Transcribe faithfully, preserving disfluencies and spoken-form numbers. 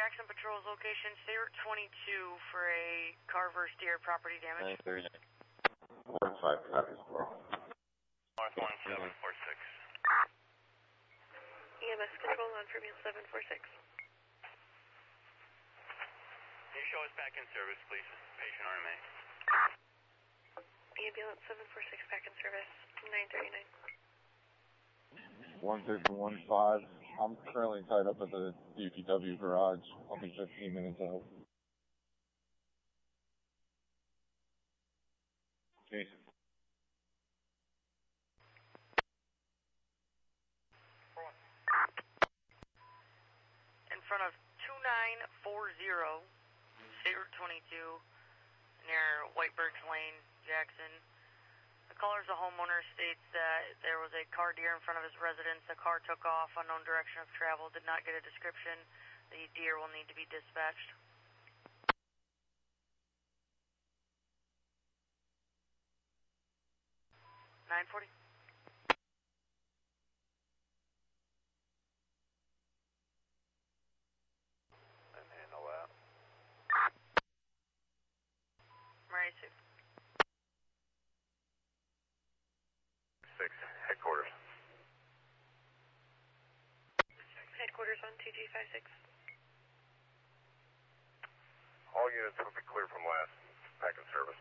Jackson Patrol's location, stay Route twenty-two for a car versus deer property damage. nine thirty-nine. four five, copy, Squirrel. North one seven four six. E M S control on for meal seven four six. Can you show us back in service, please? Patient R M A. Ambulance seven four six back in service, nine thirty-nine. one thirty one five. I'm currently tied up at the D P W garage. I'll be fifteen minutes out. Jason. In front of two nine four zero, State Route twenty-two, near Whitebirch Lane, Jackson. The caller's a homeowner, states that there was a car deer in front of his residence. The car took off, unknown direction of travel, did not get a description. The deer will need to be dispatched. nine forty. And handle that. Murray six. Six, headquarters. Headquarters on T G five six. All units will be clear from last. Back in service.